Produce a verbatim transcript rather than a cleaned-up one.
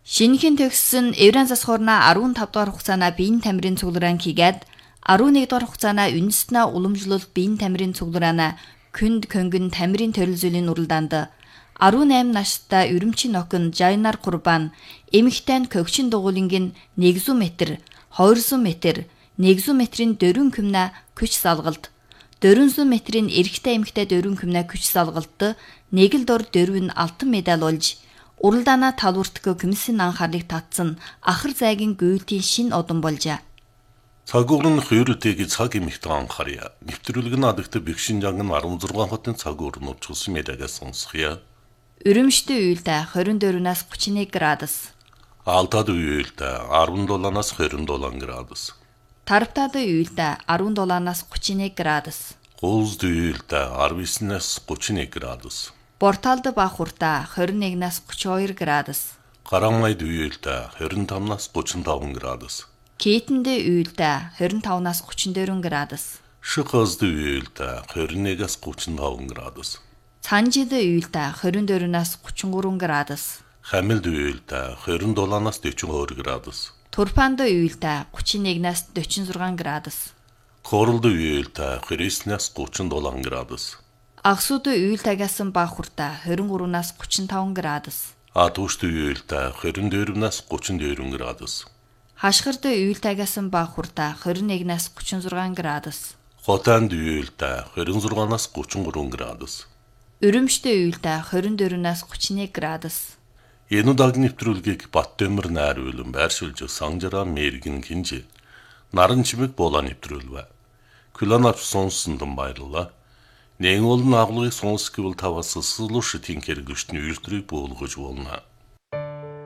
Шинэхэн төгссөн Евран засхуурна арван тав дугаар хугацаана биеийн тамирын цуглараан хийгээд арван нэг дугаар хугацаана үндэснэ уламжлуулалт биеийн тамирын цуглараана Күнд Көнгөн тамирын төрөл зүйлийн уралдаанд арван найман настай Өрөмчин охин Жайнар Курбан эмэгтэй көгчин дугуулынгийн нэгдүгээр метр, хоёрдугаар метр, нэгдүгээр метрийн дөрвөн кимна күч салгалт, дөрвөн метрийн эрэгтэй эмэгтэй дөрвөн кимна күч салгалтад нэг л дор дөрвөн алтан медаль болж уралдаана талбартгүй комиссийн анхаарлыг татсан ахар зайгийн гүйлтийн шин одон болжээ. Цагуурын хоёртыг цаг эмэгтэй анхаарья. Нэвтрүүлэг нь адагт Бэкшинжанг нь арван зургаан хотын цагуурын учруулсан медагаас сонсхийа. Өрөмштэй уйлдаа хорин дөрвнээс гучин нэг градус. Алтад уйлдаа арван долоноос хорин долоон градус. Тарптад уйлдаа арван долоноос гучин нэг градус. Гулзд уйлдаа арван эснээс гучин нэг градус. Борталд бахуртаа хорин нэгнээс гучин хоёр градус. Гарамайд уйлдаа хорин тавнаас гучин таван градус. Кейтэнд уйлдаа хорин тавнаас гучин дөрвөн градус. Шихазд уйлдаа хорин нэгээс гучин таван градус. Цанжид уйлдаа хорин дөрвнээс гучин гурван градус. Хамилд уйлдаа хорин долоноос дэвчин хоёр градус. Турпанд уйлдаа гучин нэгнээс дэвчин зургаан градус. Королд уйлдаа хорьснаас гучин долоон градус. Агсууд уйлдаагасан бахуртаа хорин гурвнаас гучин таван градус. Атушд уйлдаа хорин дөрвнээс гучин дөрвөн градус. Хашгирд уйлдаагасан бахуртаа хорин нэгнээс гучин зургаан градус. Хотанд уйлдаа хорин зургаанаас гучин гурван градус. Өрөмштэй уйлдаа хорин дөрвнээс гучин нэг градус. Энэ удаагийн нэвтрүүлгийг Баттөмөр найруулан байршуулж Санжараа Мэргэн Кинж наран чимэг болоо нэвтрүүлвэ. Күланавч сонссон баярлалаа. Нэгэн олон агуулгыг сонсгивол таваас сулууш тинкэр гүшний үйлдвэрийг буулгаж болно.